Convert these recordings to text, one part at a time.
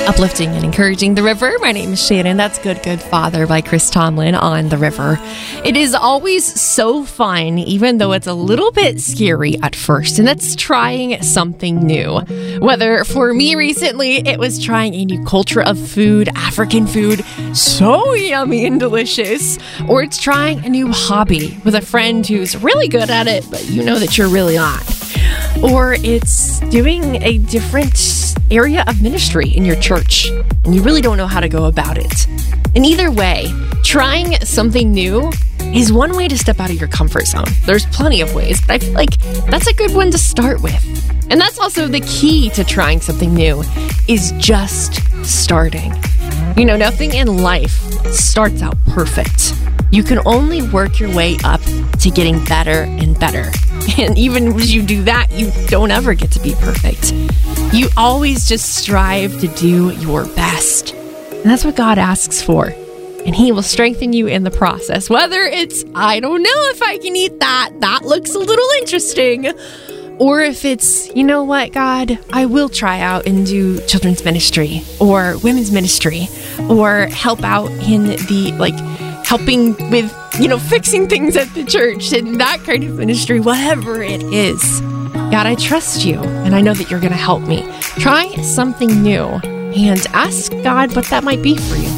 Uplifting and encouraging the river. My name is Shannon. That's Good, Good Father by Chris Tomlin on the river. It is always so fun, even though it's a little bit scary at first, and that's trying something new. Whether for me recently, it was trying a new culture of food, African food, so yummy and delicious, or it's trying a new hobby with a friend who's really good at it, but you know that you're really not. Or it's doing a different area of ministry in your church, and you really don't know how to go about it. And either way, trying something new is one way to step out of your comfort zone. There's plenty of ways, but I feel like that's a good one to start with. And that's also the key to trying something new, is just starting. You know, nothing in life starts out perfect. You can only work your way up to getting better and better. And even as you do that, you don't ever get to be perfect. You always just strive to do your best. And that's what God asks for. And He will strengthen you in the process. Whether it's, I don't know if I can eat that. That looks a little interesting. Or if it's, you know what, God, I will try out and do children's ministry or women's ministry or help out in the, helping with, fixing things at the church and that kind of ministry, whatever it is. God, I trust you, and I know that you're going to help me. Try something new and ask God what that might be for you.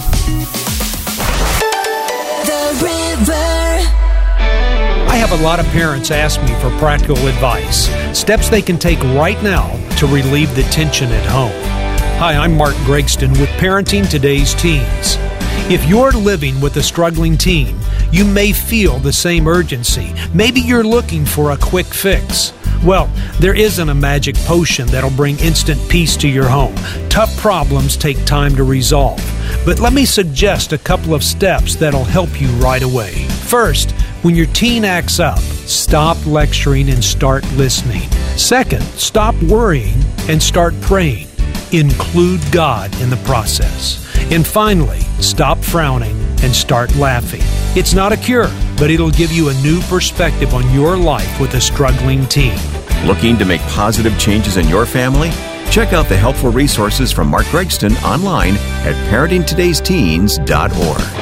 The River. I have a lot of parents ask me for practical advice, steps they can take right now to relieve the tension at home. Hi, I'm Mark Gregston with Parenting Today's Teens. If you're living with a struggling teen, you may feel the same urgency. Maybe you're looking for a quick fix. Well, there isn't a magic potion that'll bring instant peace to your home. Tough problems take time to resolve. But let me suggest a couple of steps that'll help you right away. First, when your teen acts up, stop lecturing and start listening. Second, stop worrying and start praying. Include God in the process. And finally, stop frowning and start laughing. It's not a cure, but it'll give you a new perspective on your life with a struggling teen. Looking to make positive changes in your family? Check out the helpful resources from Mark Gregston online at parentingtodaysteens.org.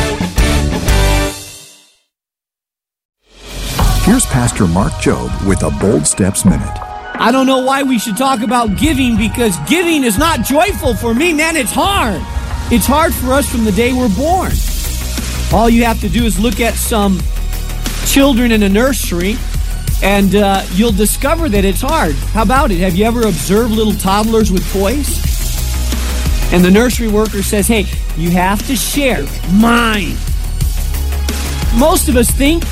Here's Pastor Mark Jobe with a Bold Steps Minute. I don't know why we should talk about giving, because giving is not joyful for me, man. It's hard. It's hard for us from the day we're born. All you have to do is look at some children in a nursery, and you'll discover that it's hard. How about it? Have you ever observed little toddlers with toys? And the nursery worker says, hey, you have to share. Mine. Most of us think